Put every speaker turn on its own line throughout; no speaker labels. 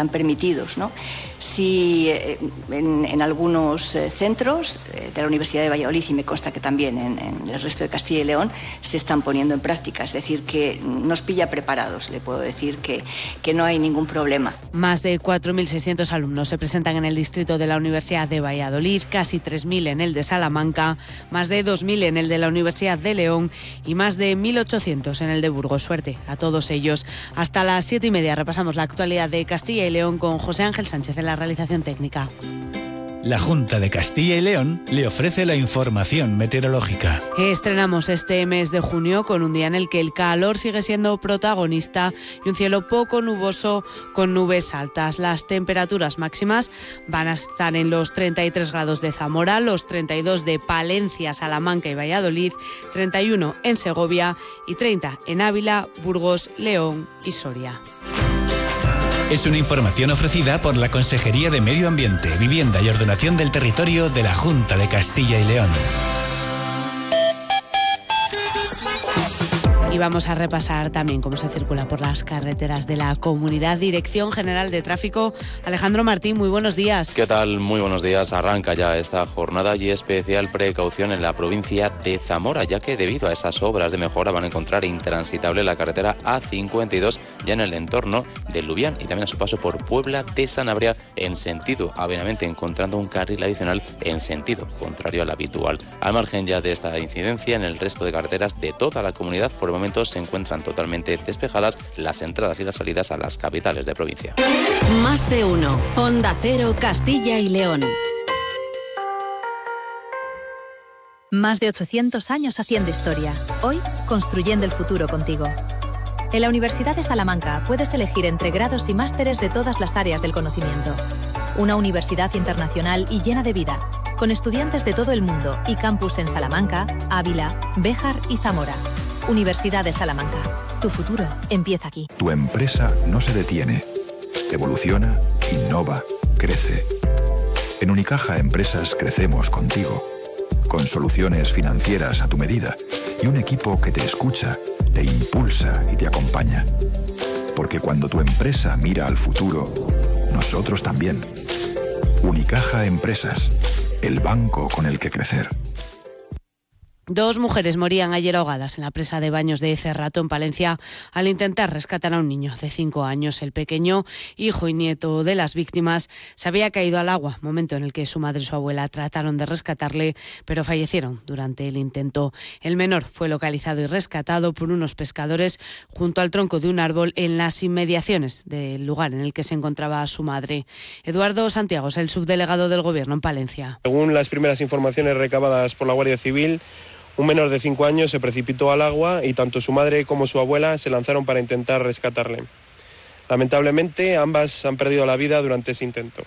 están permitidos, ¿no? Si en algunos centros de la Universidad de Valladolid, y me consta que también en el resto de Castilla y León, se están poniendo en práctica, es decir, que nos pilla preparados, le puedo decir que no hay ningún problema.
Más de 4.600 alumnos se presentan en el distrito de la Universidad de Valladolid, casi 3.000 en el de Salamanca, más de 2.000 en el de la Universidad de León y más de 1.800 en el de Burgos. Suerte a todos ellos. Hasta las 7:30 repasamos la actualidad de Castilla y León con José Ángel Sánchez en la realización técnica.
La Junta de Castilla y León le ofrece la información meteorológica.
Estrenamos este mes de junio con un día en el que el calor sigue siendo protagonista y un cielo poco nuboso con nubes altas. Las temperaturas máximas van a estar en los 33 grados de Zamora, los 32 de Palencia, Salamanca y Valladolid, 31 en Segovia y 30 en Ávila, Burgos, León y Soria.
Es una información ofrecida por la Consejería de Medio Ambiente, Vivienda y Ordenación del Territorio de la Junta de Castilla y León.
Y vamos a repasar también cómo se circula por las carreteras de la comunidad. Dirección General de Tráfico, Alejandro Martín, muy buenos días.
¿Qué tal? Muy buenos días. Arranca ya esta jornada y especial precaución en la provincia de Zamora, ya que debido a esas obras de mejora van a encontrar intransitable la carretera A52 ya en el entorno del Lubián y también a su paso por Puebla de Sanabria en sentido a Benavente, encontrando un carril adicional en sentido contrario al habitual. Al margen ya de esta incidencia, en el resto de carreteras de toda la comunidad por el momento se encuentran totalmente despejadas las entradas y las salidas a las capitales de provincia.
Más de uno. Onda Cero, Castilla y León.
Más de 800 años haciendo historia. Hoy, construyendo el futuro contigo. En la Universidad de Salamanca puedes elegir entre grados y másteres de todas las áreas del conocimiento. Una universidad internacional y llena de vida, con estudiantes de todo el mundo y campus en Salamanca, Ávila, Béjar y Zamora. Universidad de Salamanca. Tu futuro empieza aquí.
Tu empresa no se detiene. Evoluciona, innova, crece. En Unicaja Empresas crecemos contigo. Con soluciones financieras a tu medida y un equipo que te escucha, te impulsa y te acompaña. Porque cuando tu empresa mira al futuro, nosotros también. Unicaja Empresas, el banco con el que crecer.
2 mujeres morían ayer ahogadas en la presa de Baños de Cerrato, en Palencia, al intentar rescatar a un niño de 5 años. El pequeño, hijo y nieto de las víctimas, se había caído al agua, momento en el que su madre y su abuela trataron de rescatarle, pero fallecieron durante el intento. El menor fue localizado y rescatado por unos pescadores junto al tronco de un árbol en las inmediaciones del lugar en el que se encontraba su madre. Eduardo Santiago es el subdelegado del Gobierno en Palencia.
Según las primeras informaciones recabadas por la Guardia Civil, un menor de 5 años se precipitó al agua y tanto su madre como su abuela se lanzaron para intentar rescatarle. Lamentablemente, ambas han perdido la vida durante ese intento.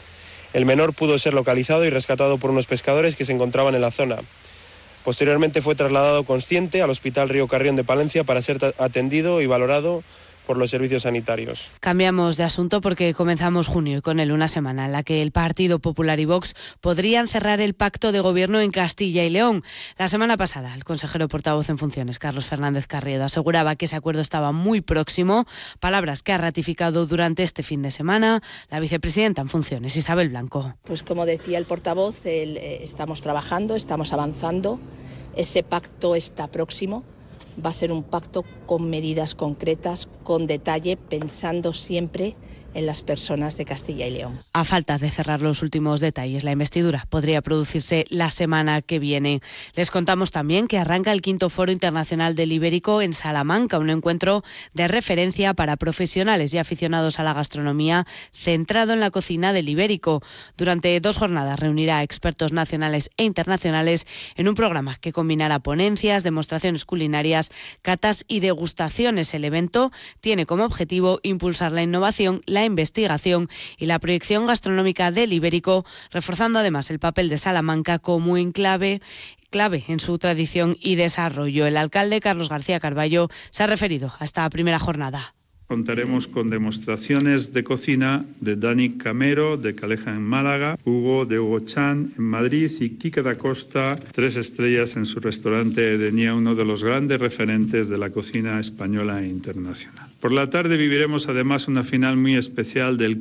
El menor pudo ser localizado y rescatado por unos pescadores que se encontraban en la zona. Posteriormente fue trasladado consciente al Hospital Río Carrión de Palencia para ser atendido y valorado por los servicios sanitarios.
Cambiamos de asunto porque comenzamos junio y con él una semana en la que el Partido Popular y Vox podrían cerrar el pacto de gobierno en Castilla y León. La semana pasada, el consejero portavoz en funciones, Carlos Fernández Carriedo, aseguraba que ese acuerdo estaba muy próximo, palabras que ha ratificado durante este fin de semana la vicepresidenta en funciones, Isabel Blanco.
Pues como decía el portavoz, estamos trabajando, estamos avanzando, ese pacto está próximo. Va a ser un pacto con medidas concretas, con detalle, pensando siempre en las personas de Castilla y León.
A falta de cerrar los últimos detalles, la investidura podría producirse la semana que viene. Les contamos también que arranca el 5º Foro Internacional del Ibérico en Salamanca, un encuentro de referencia para profesionales y aficionados a la gastronomía centrado en la cocina del Ibérico. Durante 2 jornadas reunirá a expertos nacionales e internacionales en un programa que combinará ponencias, demostraciones culinarias, catas y degustaciones. El evento tiene como objetivo impulsar la innovación, la investigación y la proyección gastronómica del Ibérico, reforzando además el papel de Salamanca como clave en su tradición y desarrollo. El alcalde Carlos García Carballo se ha referido a esta primera jornada.
Contaremos con demostraciones de cocina de Dani Camero, de Caleja en Málaga, Hugo de Hugo Chan en Madrid y Quique da Costa, 3 estrellas en su restaurante Edenia, uno de los grandes referentes de la cocina española e internacional. Por la tarde viviremos además una final muy especial del